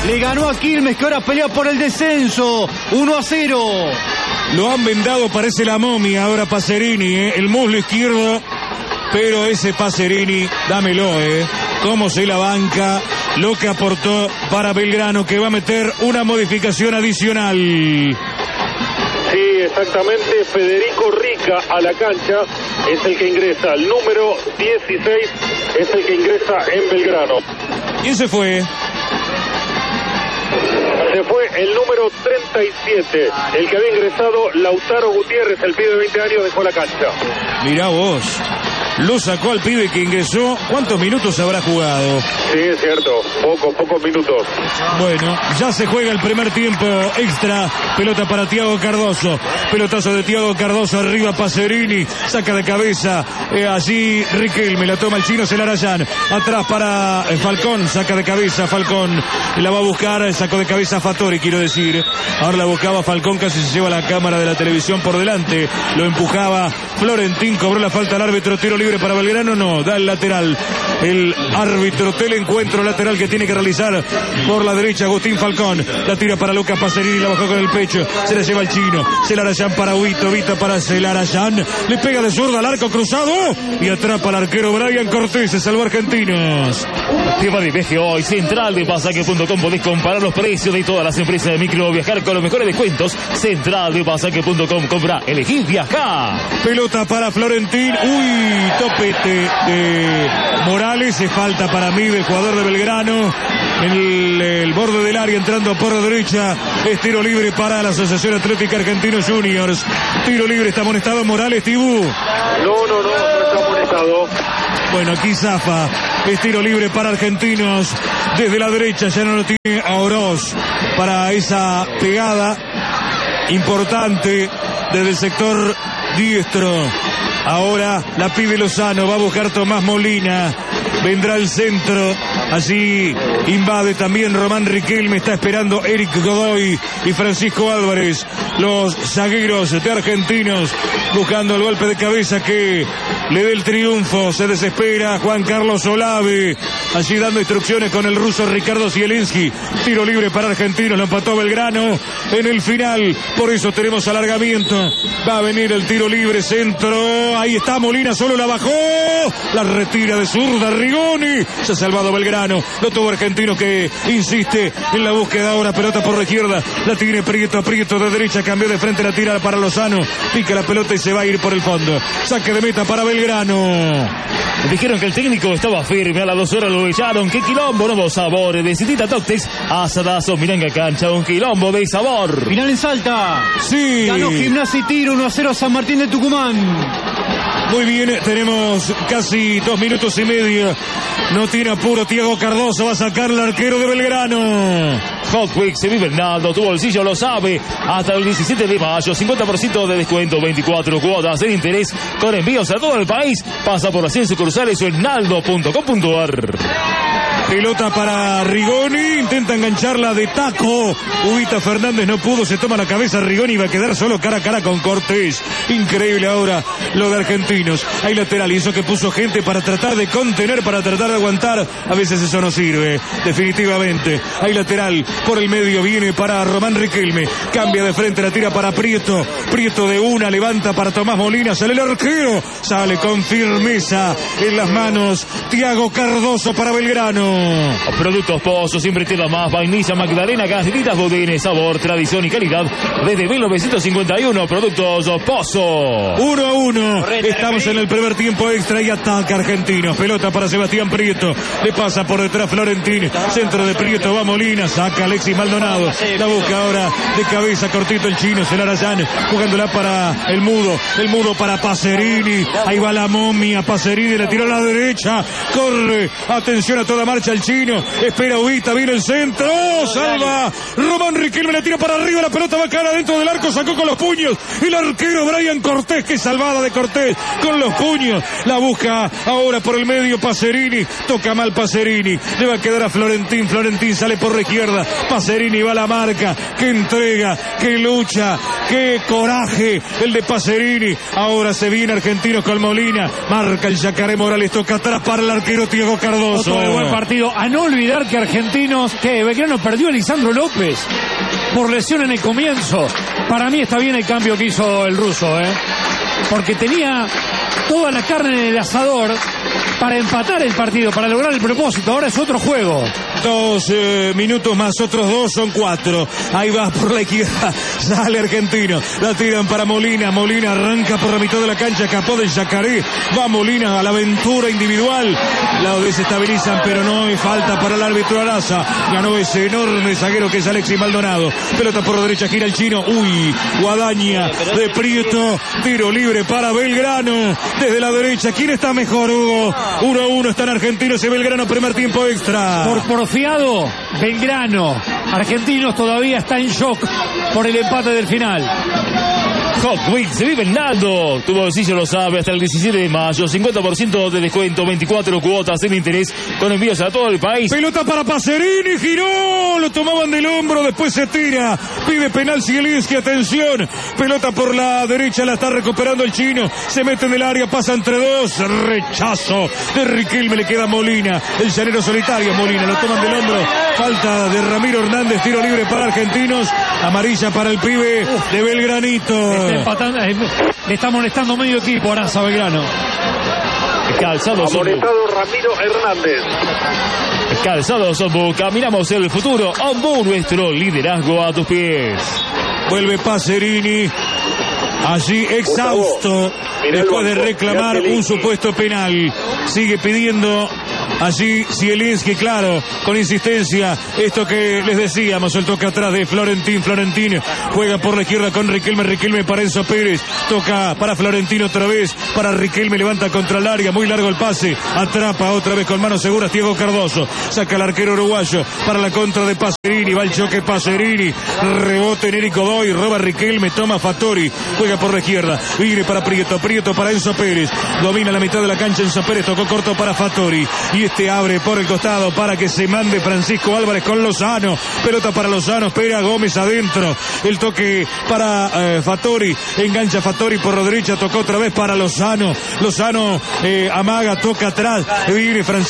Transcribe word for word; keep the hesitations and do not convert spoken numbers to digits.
Le ganó a Quilmes, que ahora pelea por el descenso. uno a cero. Lo han vendado, parece la momia ahora Pacerini, ¿eh? El muslo izquierdo. Pero ese Pacerini, dámelo, ¿eh? Cómo se la banca, lo que aportó para Belgrano, que va a meter una modificación adicional. Sí, exactamente. Federico Rica a la cancha es el que ingresa. El número dieciséis es el que ingresa en Belgrano. ¿Quién se fue? Se fue el número treinta y siete, el que había ingresado, Lautaro Gutiérrez, el pibe de veinte años, dejó la cancha. Mirá vos. Lo sacó al pibe que ingresó. ¿Cuántos minutos habrá jugado? Sí, es cierto. Pocos, pocos minutos. Bueno, ya se juega el primer tiempo extra. Pelota para Thiago Cardoso. Pelotazo de Thiago Cardoso. Arriba Pacerini. Saca de cabeza. Eh, allí Riquelme. La toma el chino Celarayán. Atrás para eh, Falcón. Saca de cabeza Falcón. La va a buscar. Sacó de cabeza Fattori, quiero decir. Ahora la buscaba Falcón. Casi se lleva la cámara de la televisión por delante. Lo empujaba Florentín. Cobró la falta al árbitro. Tiro libre para Belgrano, no, da el lateral el árbitro del encuentro lateral que tiene que realizar por la derecha Agustín Falcón. La tira para Lucas Pacerini, la bajó con el pecho, se la lleva el chino. Celarayán para Huito, Vito para Celarayán, le pega de zurda al arco cruzado y atrapa al arquero Brian Cortés. Se salvó Argentinos. Tema de viaje hoy, central de pasaje punto com. Podés comparar los precios de todas las empresas de micro, viajar con los mejores descuentos. central de pasaje punto com. Compra, elegí, viajar. Pelota para Florentín. Uy, topete de Morales. Es falta para mí del jugador de Belgrano. En el, el borde del área, entrando por la derecha. Es tiro libre para la Asociación Atlética Argentinos Juniors. Tiro libre, está amonestado Morales, Tibú. No, no, no, no está amonestado. Bueno, aquí zafa. Es tiro libre para Argentinos. Desde la derecha ya no lo tiene a Oroz para esa pegada importante desde el sector diestro. Ahora la pide Lozano, va a buscar Tomás Molina. Vendrá el centro. Allí invade también Román Riquelme. Está esperando Eric Godoy y Francisco Álvarez. Los zagueros de Argentinos buscando el golpe de cabeza que le dé el triunfo. Se desespera Juan Carlos Olave. Allí dando instrucciones con el ruso Ricardo Zielinski. Tiro libre para Argentinos. Lo empató Belgrano en el final. Por eso tenemos alargamiento. Va a venir el tiro libre. Centro. Ahí está Molina. Solo la bajó. La retira de zurda Rigoni. Se ha salvado Belgrano. Lo tuvo Argentino que insiste en la búsqueda ahora. Pelota por la izquierda. La tiene Prieto. Prieto de derecha. Cambió de frente. La tira para Lozano. Pica la pelota y se va a ir por el fondo. Saque de meta para Belgrano. Dijeron que el técnico estaba firme. A las dos horas lo echaron. ¡Qué quilombo! Nuevos sabores de Citita Toctex. Asadazo, Miranga Cancha. Un quilombo de sabor. Final en Salta. Sí. Ganó Gimnasia y Tiro uno a cero San Martín de Tucumán. Muy bien, tenemos casi dos minutos y medio. No tiene apuro Thiago Cardoso. Va a sacar el arquero de Belgrano. Hot Wheels, Semi Bernardo, tu bolsillo lo sabe. Hasta el diecisiete de mayo, cincuenta por ciento de descuento, veinticuatro cuotas en interés, con envíos a todo el país. Pasa por las cien sucursales o en naldo punto com punto ar. Pelota para Rigoni, intenta engancharla de taco. Ubita Fernández no pudo, se toma la cabeza Rigoni y va a quedar solo cara a cara con Cortés. Increíble ahora lo de Argentinos. Hay lateral y eso que puso gente para tratar de contener, para tratar de aguantar. A veces eso no sirve, definitivamente. Hay lateral por el medio, viene para Román Riquelme. Cambia de frente, la tira para Prieto. Prieto de una, levanta para Tomás Molina. Sale el arquero, sale con firmeza en las manos. Thiago Cardoso para Belgrano. Productos Pozo, siempre te da más. Vainilla Magdalena, galletitas Budines, sabor, tradición y calidad desde mil novecientos cincuenta y uno. Productos Pozo. Uno a uno. Estamos en el primer tiempo extra y ataca Argentinos. Pelota para Sebastián Prieto. Le pasa por detrás Florentín. Centro de Prieto, va Molina. Saca Alexis Maldonado. La busca ahora de cabeza, cortito el chino. Celarayán jugándola para el mudo. El mudo para Pacerini. Ahí va la momia. Pacerini le tiró a la derecha. Corre. Atención a toda marcha el chino. Espera Ubita. Viene el centro. Salva. Román Riquelme la tira para arriba. La pelota va a caer adentro del arco. Sacó con los puños. El arquero Brian Cortés. Qué salvada de Cortés. Con los puños. La busca ahora por el medio Pacerini. Toca mal Pacerini. Le va a quedar a Florentín. Florentín sale por la izquierda. Pacerini va a la marca. Qué entrega. Qué lucha. Qué coraje. El de Pacerini. Ahora se viene Argentinos con Molina. Marca el Yacaré Morales. Toca atrás para el arquero Thiago Cardoso. Otro de buen partido partido. A no olvidar que Argentinos, que Belgrano perdió a Lisandro López por lesión en el comienzo. Para mí está bien el cambio que hizo el ruso, ¿eh? Porque tenía toda la carne en el asador para empatar el partido, para lograr el propósito. Ahora es otro juego. Dos eh, minutos más, otros dos, son cuatro. Ahí va por la izquierda, sale Argentino, la tiran para Molina. Molina arranca por la mitad de la cancha, escapó del Yacaré. Va Molina a la aventura individual. La desestabilizan, pero no hay falta para el árbitro Araza. Ganó ese enorme zaguero que es Alexis Maldonado. Pelota por la derecha, gira el chino. Uy, guadaña de Prieto. Tiro libre para Belgrano. Desde la derecha, ¿quién está mejor, Hugo? uno a uno están Argentinos y Belgrano, primer tiempo extra. Por porfiado, Belgrano. Argentinos todavía está en shock por el empate del final. Hot Wheels se vive en Naldo. Tu bolsillo lo sabe. Hasta el diecisiete de mayo, cincuenta por ciento de descuento, veinticuatro cuotas sin interés, con envíos a todo el país. Pelota para Pacerini, giró, lo tomaban del hombro, después se tira, pide penal Zielinski, atención, pelota por la derecha, la está recuperando el chino, se mete en el área, pasa entre dos, rechazo de Riquelme, le queda Molina, el llanero solitario, Molina, lo toman del hombro, falta de Ramiro Hernández, tiro libre para Argentinos, amarilla para el pibe de Belgranito. Está empatando, eh, le está molestando medio equipo Araza Belgrano. Calzado Amonestado Ramiro Hernández. Calzado Ombu, caminamos el futuro. Ombu, nuestro liderazgo a tus pies. Vuelve Pacerini, allí exhausto, después de reclamar un supuesto penal. Sigue pidiendo allí Zielinski, claro, con insistencia, esto que les decíamos, el toque atrás de Florentín, Florentín juega por la izquierda con Riquelme, Riquelme para Enzo Pérez, toca para Florentino otra vez, para Riquelme, levanta contra el área, muy largo el pase, atrapa otra vez con manos seguras Diego Cardoso, saca el arquero uruguayo para la contra de Pacerini, va el choque Pacerini, rebote en Eric Godoy, roba Riquelme, toma Fattori, juega por la izquierda, viene para Prieto, Prieto para Enzo Pérez, domina la mitad de la cancha Enzo Pérez, tocó corto para Fattori, y este abre por el costado para que se mande Francisco Álvarez con Lozano, pelota para Lozano, espera Gómez adentro, el toque para eh, Fattori, engancha Fattori por la derecha, tocó otra vez para Lozano, Lozano eh, amaga, toca atrás, viene Francisco